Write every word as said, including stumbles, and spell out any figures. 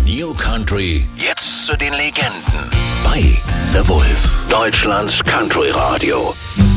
New Country, jetzt zu den Legenden. Bei The Wolf, Deutschlands Country Radio.